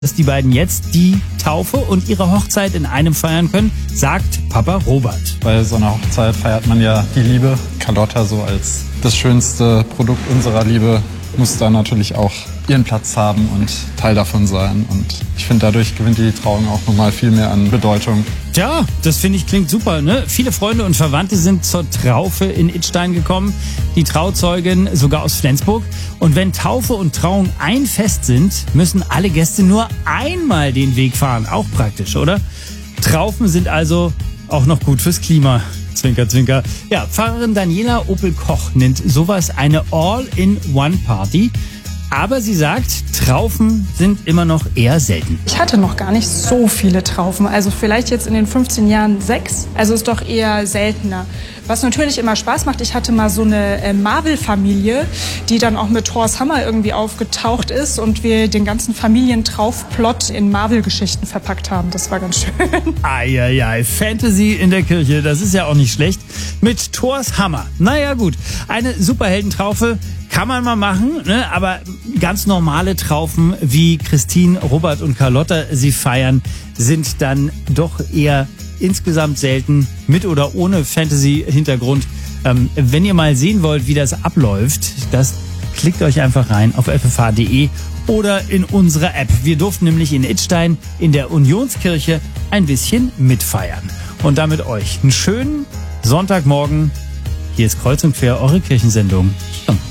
dass die beiden jetzt die Taufe und ihre Hochzeit in einem feiern können, sagt Papa Robert. Bei so einer Hochzeit feiert man ja die Liebe. Carlotta so als das schönste Produkt unserer Liebe muss da natürlich auch ihren Platz haben und Teil davon sein. Und ich finde, dadurch gewinnt die Trauung auch nochmal viel mehr an Bedeutung. Tja, das finde ich klingt super, ne? Viele Freunde und Verwandte sind zur Traufe in Idstein gekommen. Die Trauzeugin sogar aus Flensburg. Und wenn Taufe und Trauung ein Fest sind, müssen alle Gäste nur einmal den Weg fahren. Auch praktisch, oder? Traufen sind also auch noch gut fürs Klima. Zwinker, zwinker. Ja, Pfarrerin Daniela Opel-Koch nennt sowas eine All-in-One-Party. Aber sie sagt, Traufen sind immer noch eher selten. Ich hatte noch gar nicht so viele Traufen. Also vielleicht jetzt in den 15 Jahren 6. Also ist doch eher seltener. Was natürlich immer Spaß macht, ich hatte mal so eine Marvel-Familie, die dann auch mit Thors Hammer irgendwie aufgetaucht ist und wir den ganzen Familientraufplot in Marvel-Geschichten verpackt haben. Das war ganz schön. Eieiei, Fantasy in der Kirche, das ist ja auch nicht schlecht. Mit Thors Hammer. Naja gut, eine Superheldentraufe kann man mal machen, ne? Aber ganz normale Traufen, wie Christine, Robert und Carlotta sie feiern, sind dann doch eher insgesamt selten, mit oder ohne Fantasy-Hintergrund. Wenn ihr mal sehen wollt, wie das abläuft, klickt euch einfach rein auf ffh.de oder in unsere App. Wir durften nämlich in Idstein in der Unionskirche ein bisschen mitfeiern. Und damit euch einen schönen Sonntagmorgen. Hier ist Kreuz und Quer, eure Kirchensendung.